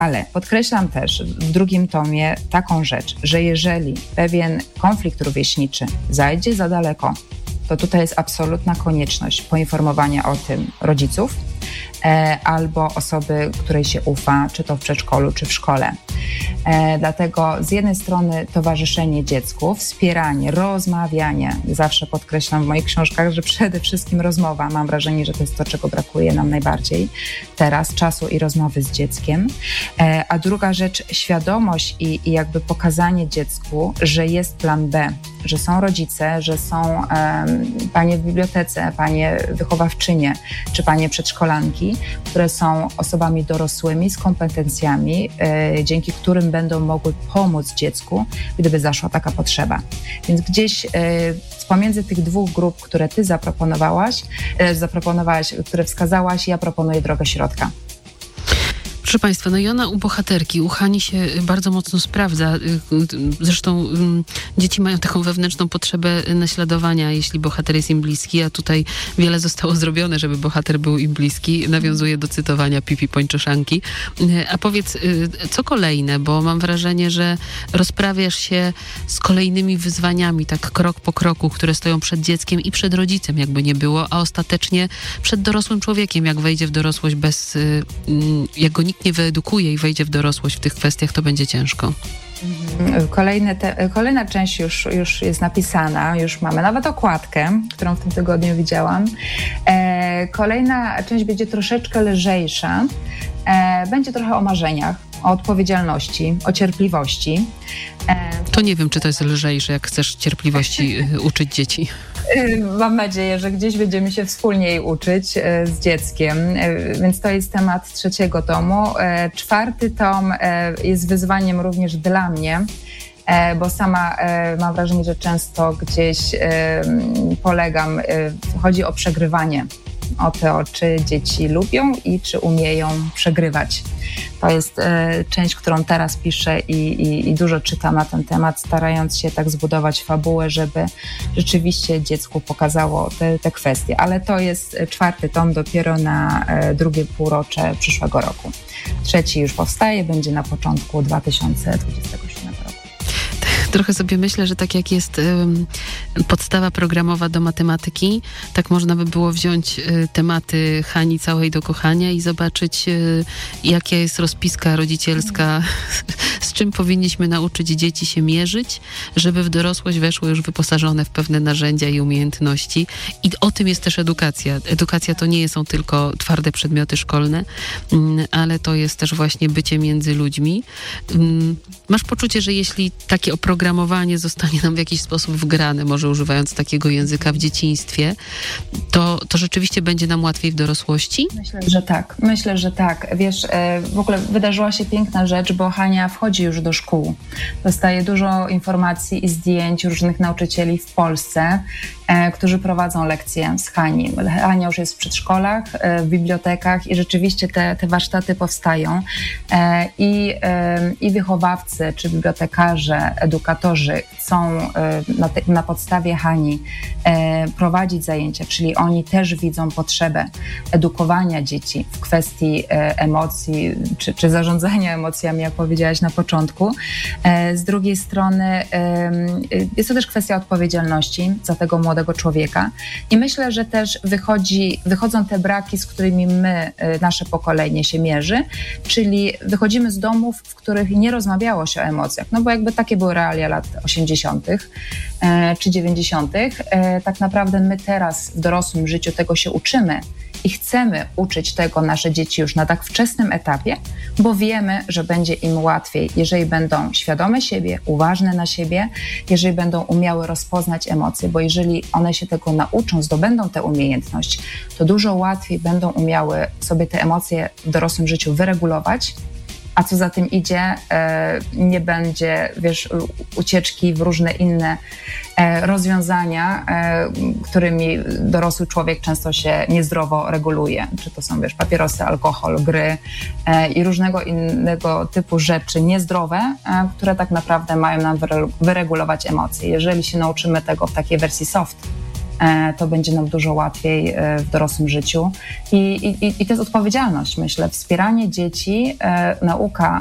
Ale podkreślam też w drugim tomie taką rzecz, że jeżeli pewien konflikt rówieśniczy zajdzie za daleko, to tutaj jest absolutna konieczność poinformowania o tym rodziców albo osoby, której się ufa, czy to w przedszkolu, czy w szkole. Dlatego z jednej strony towarzyszenie dziecku, wspieranie, rozmawianie. Zawsze podkreślam w moich książkach, że przede wszystkim rozmowa. Mam wrażenie, że to jest to, czego brakuje nam najbardziej teraz, czasu i rozmowy z dzieckiem. A druga rzecz, świadomość i jakby pokazanie dziecku, że jest plan B, że są rodzice, że są panie w bibliotece, panie wychowawczynie, czy panie przedszkolanki, które są osobami dorosłymi z kompetencjami, dzięki którym będą mogły pomóc dziecku, gdyby zaszła taka potrzeba. Więc gdzieś pomiędzy tych dwóch grup, które ty zaproponowałaś, które wskazałaś, ja proponuję drogę środka. Proszę Państwa, no i ona u bohaterki, u Hani się bardzo mocno sprawdza. Zresztą dzieci mają taką wewnętrzną potrzebę naśladowania, jeśli bohater jest im bliski, a tutaj wiele zostało zrobione, żeby bohater był im bliski. Nawiązuje do cytowania Pipi Pończoszanki. A powiedz, co kolejne, bo mam wrażenie, że rozprawiasz się z kolejnymi wyzwaniami, tak krok po kroku, które stoją przed dzieckiem i przed rodzicem, jakby nie było, a ostatecznie przed dorosłym człowiekiem, jak wejdzie w dorosłość jak go nikt nie wyedukuje i wejdzie w dorosłość w tych kwestiach, to będzie ciężko. Kolejna część już jest napisana, już mamy nawet okładkę, którą w tym tygodniu widziałam. Kolejna część będzie troszeczkę lżejsza. Będzie trochę o marzeniach, o odpowiedzialności, o cierpliwości. To nie wiem, czy to jest lżejsze, jak chcesz cierpliwości uczyć dzieci. Mam nadzieję, że gdzieś będziemy się wspólnie jej uczyć z dzieckiem, więc to jest temat 3 tomu. 4 tom jest wyzwaniem również dla mnie, bo sama mam wrażenie, że często gdzieś polegam, chodzi o przegrywanie, o to, czy dzieci lubią i czy umieją przegrywać. To jest część, którą teraz piszę i dużo czytam na ten temat, starając się tak zbudować fabułę, żeby rzeczywiście dziecku pokazało te kwestie. Ale to jest 4 tom dopiero na drugie półrocze przyszłego roku. 3 już powstaje, będzie na początku 2027 roku. Trochę sobie myślę, że tak jak jest podstawa programowa do matematyki, tak można by było wziąć tematy Hani całej do kochania i zobaczyć, jaka jest rozpiska rodzicielska, z czym powinniśmy nauczyć dzieci się mierzyć, żeby w dorosłość weszły już wyposażone w pewne narzędzia i umiejętności. I o tym jest też edukacja. Edukacja to nie są tylko twarde przedmioty szkolne, ale to jest też właśnie bycie między ludźmi. Masz poczucie, że jeśli takie oprogramowanie zostanie nam w jakiś sposób wgrane, może używając takiego języka w dzieciństwie, to rzeczywiście będzie nam łatwiej w dorosłości? Myślę, że tak. Wiesz, w ogóle wydarzyła się piękna rzecz, bo Hania wchodzi już do szkół. Dostaje dużo informacji i zdjęć różnych nauczycieli w Polsce, którzy prowadzą lekcje z Hani. Hania już jest w przedszkolach, w bibliotekach i rzeczywiście te warsztaty powstają. I wychowawcy, czy bibliotekarze, edukatorzy chcą na podstawie Hani prowadzić zajęcia, czyli oni też widzą potrzebę edukowania dzieci w kwestii emocji, czy zarządzania emocjami, jak powiedziałaś na początku. Z drugiej strony jest to też kwestia odpowiedzialności za tego młodego człowieka i myślę, że też wychodzą te braki, z którymi nasze pokolenie się mierzy, czyli wychodzimy z domów, w których nie rozmawiało się o emocjach, no bo jakby takie były realia lat 80. Czy 90. Tak naprawdę my teraz w dorosłym życiu tego się uczymy i chcemy uczyć tego nasze dzieci już na tak wczesnym etapie, bo wiemy, że będzie im łatwiej, jeżeli będą świadome siebie, uważne na siebie, jeżeli będą umiały rozpoznać emocje, bo jeżeli one się tego nauczą, zdobędą tę umiejętność, to dużo łatwiej będą umiały sobie te emocje w dorosłym życiu wyregulować, a co za tym idzie, nie będzie, ucieczki w różne inne rozwiązania, którymi dorosły człowiek często się niezdrowo reguluje. Czy to są, papierosy, alkohol, gry i różnego innego typu rzeczy niezdrowe, które tak naprawdę mają nam wyregulować emocje. Jeżeli się nauczymy tego w takiej wersji soft, to będzie nam dużo łatwiej w dorosłym życiu. I to jest odpowiedzialność, myślę. Wspieranie dzieci, nauka